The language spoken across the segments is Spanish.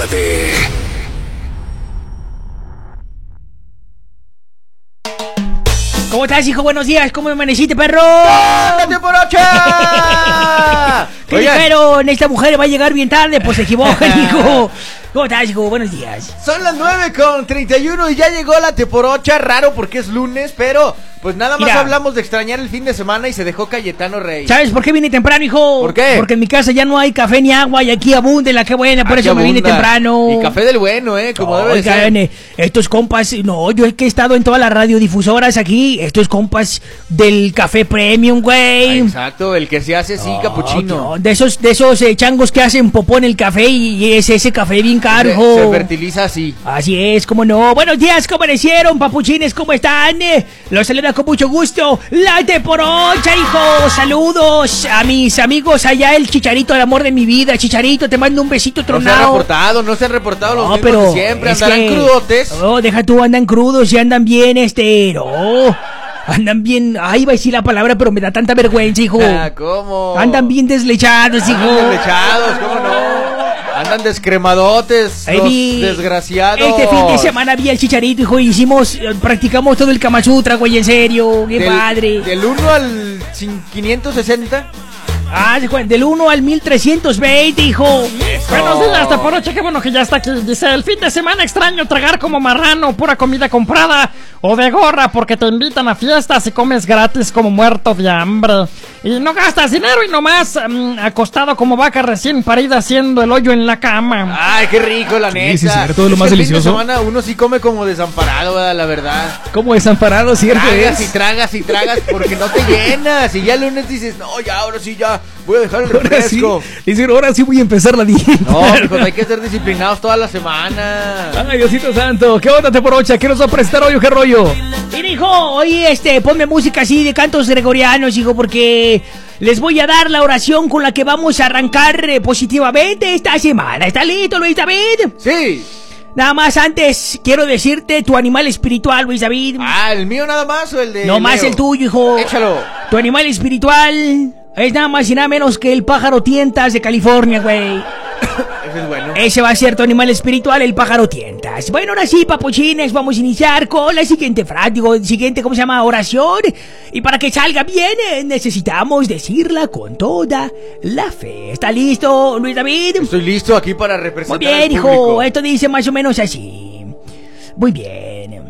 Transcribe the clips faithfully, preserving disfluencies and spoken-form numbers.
nueve. ¿Cómo estás, hijo? Buenos días. ¿Cómo amaneciste, perro? ¡Ándate por ocha! ¿Qué dijeron? Esta mujer va a llegar bien tarde, pues se equivocan, hijo. ¿Cómo estás, hijo? Buenos días. Son las nueve con treinta y uno y ya llegó la teporocha. Raro porque es lunes, pero pues nada más Mira. hablamos de extrañar el fin de semana y se dejó Cayetano Rey. ¿Sabes por qué vine temprano, hijo? ¿Por qué? Porque en mi casa ya no hay café ni agua y aquí abunda la que buena, por Aquí eso me vine abunda. temprano. Y café del bueno, ¿eh? Como debe de Oigan, ser. eh, estos compas, no, yo es que he estado en todas las radiodifusoras aquí, estos compas del café premium, güey. Exacto, el que se hace así, Oh, capuchino. de esos, de esos eh, changos que hacen popó en el café y, y es ese café bien caro, Se, hijo. se fertiliza así. Así es, cómo no. Buenos días, ¿cómo amanecieron, papuchines? ¿Cómo están? Eh, Los saluda con mucho gusto la Teporocha, hijo. Saludos a mis amigos allá, el Chicharito, el amor de mi vida. Chicharito, te mando un besito No se han tronado. reportado, no se han reportado los No, mismos pero de siempre. es Andarán que- crudotes. No, deja tú, andan crudos y andan bien, este, no. Andan bien, ay, iba a decir la palabra, pero me da tanta vergüenza, hijo. Ah, ¿cómo? Andan bien deslechados, hijo. Andan deslechados, ¿cómo no? Andan descremadotes, Ay, los mi- desgraciados. Este fin de semana vi al Chicharito, hijo, y hicimos, eh, practicamos todo el Kama Sutra, güey, en serio, qué Del- padre. Del uno al quinientos sesenta. Ah, se cuenta, del uno al mil trescientos veinte, hijo. Buenos días, Teporocha, qué bueno que ya está aquí. Dice, el fin de semana extraño tragar como marrano, pura comida comprada o de gorra, porque te invitan a fiestas y comes gratis como muerto de hambre. Y no gastas dinero y nomás mm, acostado como vaca recién parida haciendo el hoyo en la cama. Ay, qué rico, la neta. sí, cierto, es lo Es más que el delicioso. Fin de semana uno sí come como desamparado, ¿verdad? La verdad. Como desamparado, ¿cierto? Tragas y es? tragas y tragas porque no te llenas. Y ya el lunes dices, no, ya, ahora sí, ya voy a dejar el Ahora sí, refresco. dicen, ahora sí voy a empezar la dieta. No, hijos, hay que ser disciplinados toda la semana. Ay, Diosito santo, ¿qué onda, Teporocha? ¿Qué nos va a prestar hoy o qué rollo? Mira, hijo, hoy este, ponme música así de cantos gregorianos, hijo, porque les voy a dar la oración con la que vamos a arrancar eh, positivamente esta semana. ¿Está listo, Luis David? Sí. Nada más antes, quiero decirte tu animal espiritual, Luis David. Ah, ¿el mío nada más o el de No más Leo? el tuyo, hijo. Échalo. Tu animal espiritual es nada más y nada menos que el pájaro tientas de California, güey. Ese es bueno. Ese va a ser tu animal espiritual, el pájaro tientas. Bueno, ahora sí, papuchines, vamos a iniciar con la siguiente frase, digo, siguiente, ¿cómo se llama? Oración. Y para que salga bien, eh, necesitamos decirla con toda la fe. ¿Está listo, Luis David? Estoy listo aquí para Muy representar bien, al hijo. público. Esto dice más o menos así. Muy bien.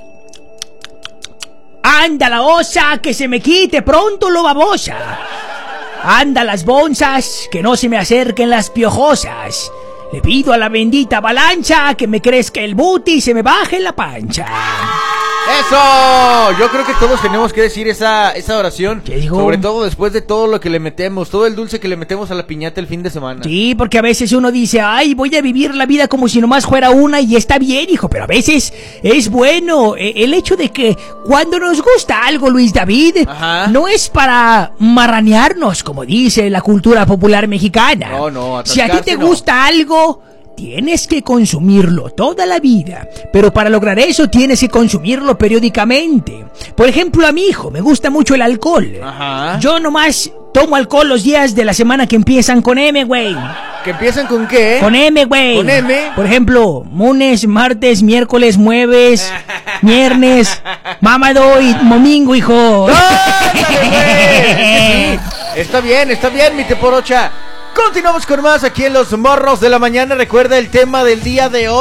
Anda la osa, que se me quite pronto lo babosa. Anda las bonzas, que no se me acerquen las piojosas. Le pido a la bendita avalancha que me crezca el booty y se me baje la pancha. ¡Eso! Yo creo que todos tenemos que decir esa, esa oración. ¿Qué dijo? Sobre todo después de todo lo que le metemos, todo el dulce que le metemos a la piñata el fin de semana. Sí, porque a veces uno dice, ay, voy a vivir la vida como si nomás fuera una y está bien, hijo, pero a veces es bueno eh, el hecho de que cuando nos gusta algo, Luis David, Ajá. no es para marranearnos, como dice la cultura popular mexicana. No, no, Si a ti te atascarse no. gusta algo, tienes que consumirlo toda la vida, pero para lograr eso tienes que consumirlo periódicamente. Por ejemplo, a mi hijo me gusta mucho el alcohol. Ajá. Yo nomás tomo alcohol los días de la semana que empiezan con M, güey. ¿Que empiezan con qué? Con M, güey. ¿Con M? Por ejemplo, lunes, martes, miércoles, jueves, viernes, mámado y domingo, hijo. ¡Ándale, güey! Es que sí. Está bien, está bien, mi Teporocha. Continuamos con más aquí en Los Morros de la Mañana. Recuerda el tema del día de hoy.